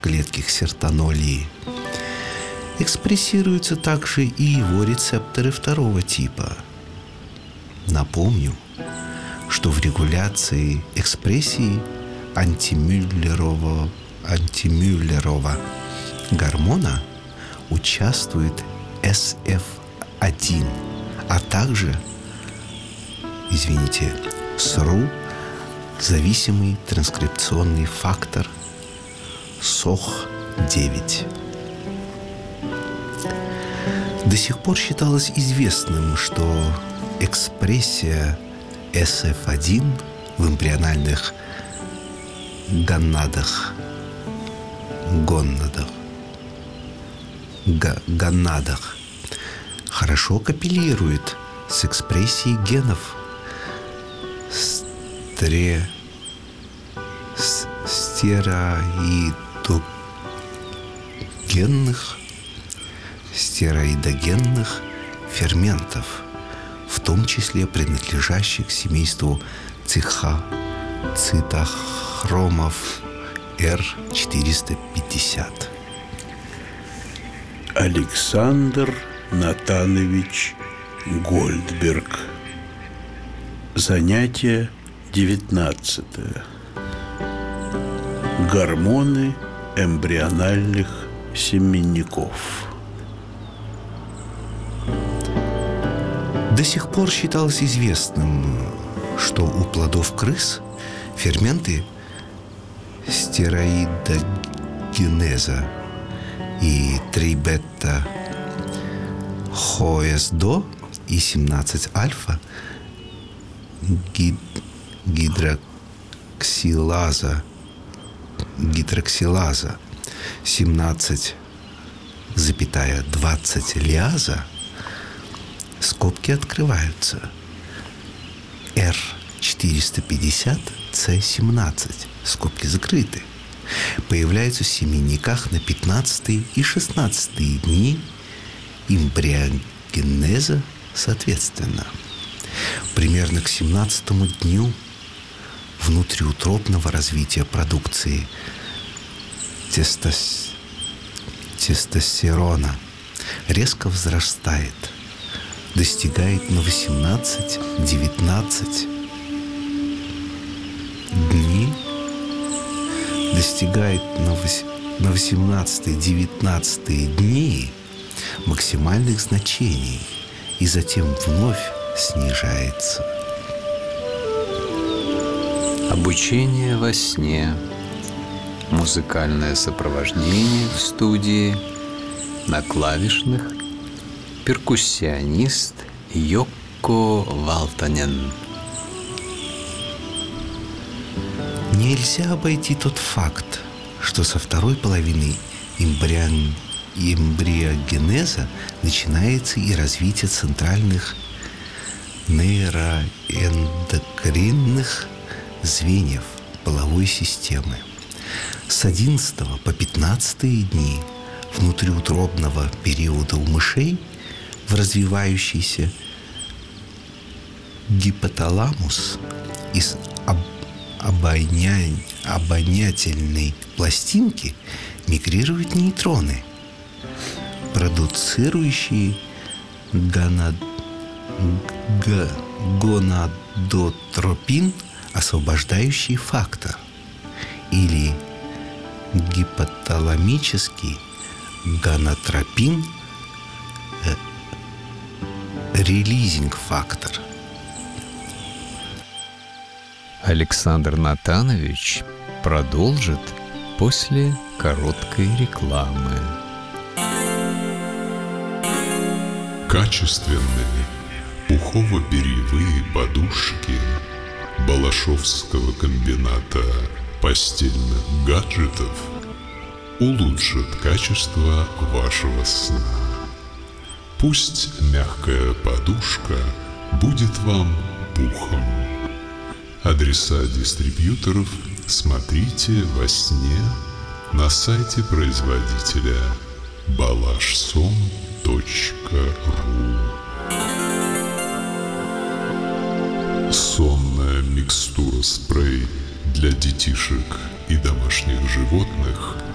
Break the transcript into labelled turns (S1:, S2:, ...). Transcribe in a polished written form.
S1: клетки сертонолии. Экспрессируются также и его рецепторы второго типа. Напомню, что в регуляции экспрессии антимюллерова гормона участвует SF1, а также, СРУ, зависимый транскрипционный фактор СОХ9. До сих пор считалось известным, что экспрессия SF1 в эмбриональных гонадах хорошо коррелирует с экспрессией генов стероидогенных ферментов, в том числе принадлежащих семейству цитохромов R450.
S2: Александр Натанович Гольдберг. Занятие 19. Гормоны эмбриональных семенников.
S1: До сих пор считалось известным, что у плодов крыс ферменты стероидогенеза и 3-бета-хоэсдо и 17-альфа гидроксилаза, 17,20 лиаза, скобки открываются, R450C17, скобки закрыты, появляются в семенниках на 15 и 16 дни эмбриогенеза соответственно. Примерно к 17-му дню внутриутробного развития продукции тестостерона резко возрастает, достигает на 18-19 дней, достигает на 18-19 дней максимальных значений и затем вновь снижается.
S3: Обучение во сне. Музыкальное сопровождение в студии. На клавишных перкуссионист Йокко Валтанен.
S1: Нельзя обойти тот факт, что со второй половины эмбриогенеза начинается и развитие центральных нейроэндокринных звеньев половой системы. С 11 по 15 дни внутриутробного периода у мышей в развивающийся гипоталамус из обонятельной пластинки мигрируют нейтроны, продуцирующие гонадотропин, освобождающий фактор, или гипоталамический гонадотропин, релизинг фактор.
S3: Александр Натанович продолжит после короткой рекламы.
S4: Качественные пухово-перьевые подушки Балашовского комбината постельных гаджетов улучшат качество вашего сна. Пусть мягкая подушка будет вам пухом. Адреса дистрибьюторов смотрите во сне на сайте производителя balashsom.ru. Сонная микстура спрей для детишек и домашних животных